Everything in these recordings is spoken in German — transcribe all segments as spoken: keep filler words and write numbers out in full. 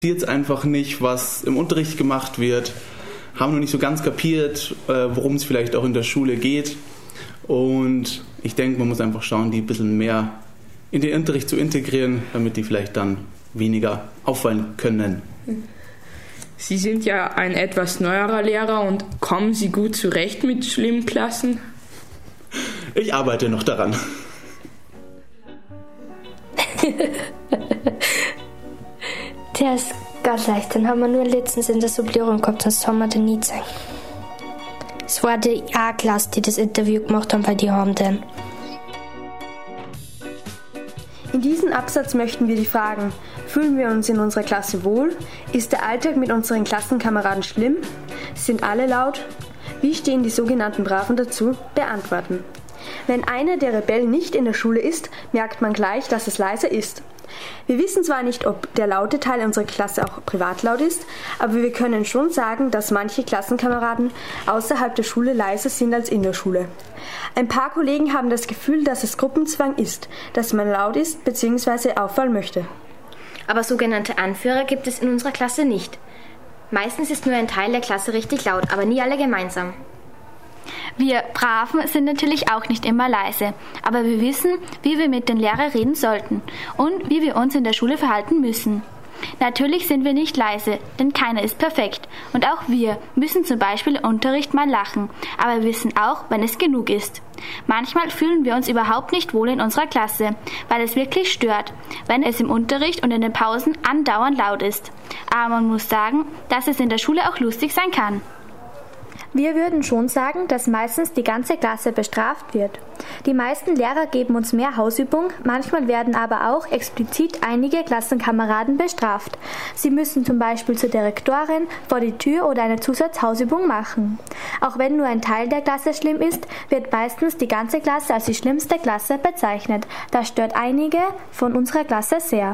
Jetzt einfach nicht, was im Unterricht gemacht wird, haben noch nicht so ganz kapiert, worum es vielleicht auch in der Schule geht. Und ich denke, man muss einfach schauen, die ein bisschen mehr in den Unterricht zu integrieren, damit die vielleicht dann weniger auffallen können. Sie sind ja ein etwas neuerer Lehrer und kommen Sie gut zurecht mit schlimmen Klassen? Ich arbeite noch daran. Der ist ganz leicht, den haben wir nur letztens in der Sublierung gehabt, sonst haben wir den nie gezeigt. Es war die A-Klasse, die das Interview gemacht haben, weil die haben den. In diesem Absatz möchten wir die fragen: Fühlen wir uns in unserer Klasse wohl? Ist der Alltag mit unseren Klassenkameraden schlimm? Sind alle laut? Wie stehen die sogenannten Braven dazu? Beantworten. Wenn einer der Rebellen nicht in der Schule ist, merkt man gleich, dass es leiser ist. Wir wissen zwar nicht, ob der laute Teil unserer Klasse auch privat laut ist, aber wir können schon sagen, dass manche Klassenkameraden außerhalb der Schule leiser sind als in der Schule. Ein paar Kollegen haben das Gefühl, dass es Gruppenzwang ist, dass man laut ist bzw. auffallen möchte. Aber sogenannte Anführer gibt es in unserer Klasse nicht. Meistens ist nur ein Teil der Klasse richtig laut, aber nie alle gemeinsam. Wir Braven sind natürlich auch nicht immer leise, aber wir wissen, wie wir mit den Lehrern reden sollten und wie wir uns in der Schule verhalten müssen. Natürlich sind wir nicht leise, denn keiner ist perfekt und auch wir müssen zum Beispiel im Unterricht mal lachen, aber wir wissen auch, wenn es genug ist. Manchmal fühlen wir uns überhaupt nicht wohl in unserer Klasse, weil es wirklich stört, wenn es im Unterricht und in den Pausen andauernd laut ist. Aber man muss sagen, dass es in der Schule auch lustig sein kann. Wir würden schon sagen, dass meistens die ganze Klasse bestraft wird. Die meisten Lehrer geben uns mehr Hausübung, manchmal werden aber auch explizit einige Klassenkameraden bestraft. Sie müssen zum Beispiel zur Direktorin, vor die Tür oder eine Zusatzhausübung machen. Auch wenn nur ein Teil der Klasse schlimm ist, wird meistens die ganze Klasse als die schlimmste Klasse bezeichnet. Das stört einige von unserer Klasse sehr.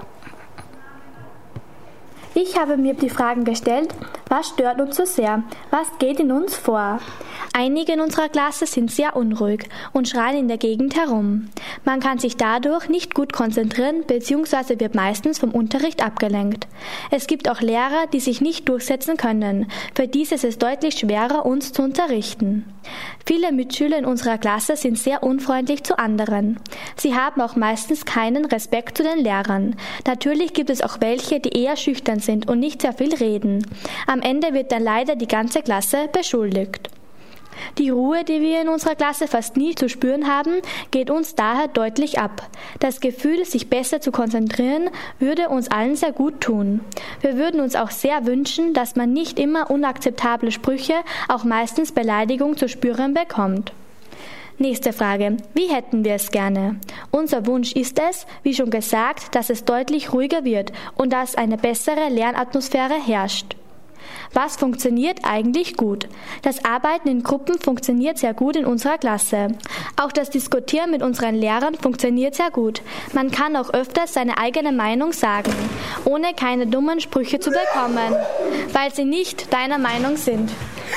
Ich habe mir die Fragen gestellt: Was stört uns so sehr? Was geht in uns vor? Einige in unserer Klasse sind sehr unruhig und schreien in der Gegend herum. Man kann sich dadurch nicht gut konzentrieren bzw. wird meistens vom Unterricht abgelenkt. Es gibt auch Lehrer, die sich nicht durchsetzen können. Für diese ist es deutlich schwerer, uns zu unterrichten. Viele Mitschüler in unserer Klasse sind sehr unfreundlich zu anderen. Sie haben auch meistens keinen Respekt zu den Lehrern. Natürlich gibt es auch welche, die eher schüchtern sind und nicht sehr viel reden. Am Ende wird dann leider die ganze Klasse beschuldigt. Die Ruhe, die wir in unserer Klasse fast nie zu spüren haben, geht uns daher deutlich ab. Das Gefühl, sich besser zu konzentrieren, würde uns allen sehr gut tun. Wir würden uns auch sehr wünschen, dass man nicht immer unakzeptable Sprüche, auch meistens Beleidigung zu spüren bekommt. Nächste Frage. Wie hätten wir es gerne? Unser Wunsch ist es, wie schon gesagt, dass es deutlich ruhiger wird und dass eine bessere Lernatmosphäre herrscht. Was funktioniert eigentlich gut? Das Arbeiten in Gruppen funktioniert sehr gut in unserer Klasse. Auch das Diskutieren mit unseren Lehrern funktioniert sehr gut. Man kann auch öfters seine eigene Meinung sagen, ohne keine dummen Sprüche zu bekommen, weil sie nicht deiner Meinung sind.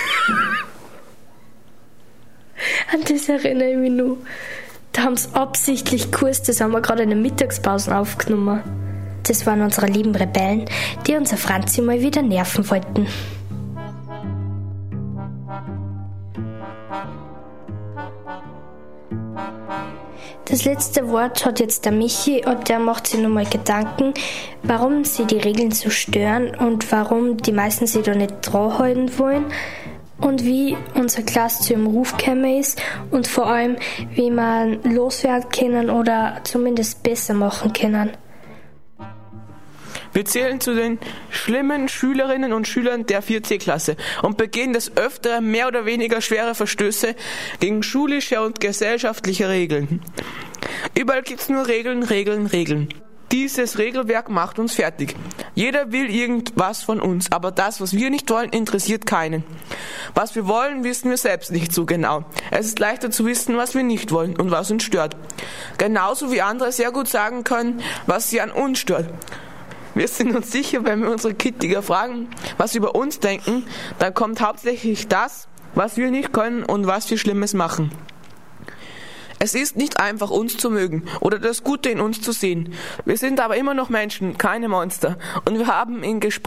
An das erinnere ich mich noch. Da haben sie absichtlich Kurs, das haben wir gerade in der Mittagspause aufgenommen. Das waren unsere lieben Rebellen, die unser Franzi mal wieder nerven wollten. Das letzte Wort hat jetzt der Michi und der macht sich nochmal Gedanken, warum sie die Regeln so stören und warum die meisten sich da nicht dran halten wollen und wie unsere Klasse zu ihrem Ruf gekommen ist und vor allem, wie man loswerden können oder zumindest besser machen können. Wir zählen zu den schlimmen Schülerinnen und Schülern der vier C Klasse und begehen des Öfteren mehr oder weniger schwere Verstöße gegen schulische und gesellschaftliche Regeln. Überall gibt's nur Regeln, Regeln, Regeln. Dieses Regelwerk macht uns fertig. Jeder will irgendwas von uns, aber das, was wir nicht wollen, interessiert keinen. Was wir wollen, wissen wir selbst nicht so genau. Es ist leichter zu wissen, was wir nicht wollen und was uns stört. Genauso wie andere sehr gut sagen können, was sie an uns stört. Wir sind uns sicher, wenn wir unsere Kritiker fragen, was sie über uns denken, dann kommt hauptsächlich das, was wir nicht können und was wir Schlimmes machen. Es ist nicht einfach, uns zu mögen oder das Gute in uns zu sehen. Wir sind aber immer noch Menschen, keine Monster. Und wir haben in Gesprächen